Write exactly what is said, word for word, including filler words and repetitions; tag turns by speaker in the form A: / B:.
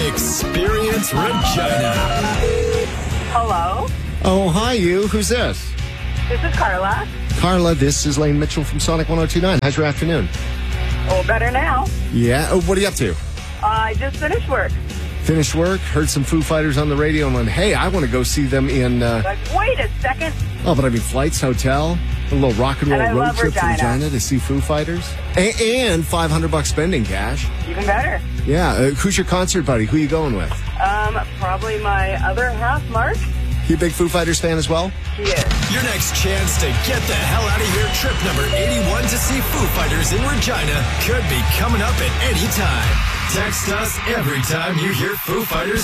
A: Experience Regina.
B: Hello,
C: Oh, hi, you. Who's this?
B: this is Carla.
C: Carla, this is Lane Mitchell from Sonic one oh two point nine. How's your afternoon?
B: Oh, better now.
C: Yeah? Oh, what are you up to?
B: Uh, I just finished work.
C: Finished work, heard some Foo Fighters on the radio, and went, hey, I want to go see them in, uh,
B: Like, wait a second.
C: oh, but I mean, flights, hotel, a little rock and roll
B: And I
C: road
B: love
C: trip to
B: Regina.
C: Regina to see Foo Fighters. A- and five hundred bucks spending cash.
B: Even better.
C: Yeah. Uh, who's your concert buddy? Who you going with?
B: Um, probably my other half, Mark.
C: You a big Foo Fighters fan as well?
B: He is.
A: Your next chance to get the hell out of here. Trip number eighty-one to see Foo Fighters in Regina could be coming up at any time. Text us every time you hear Foo Fighters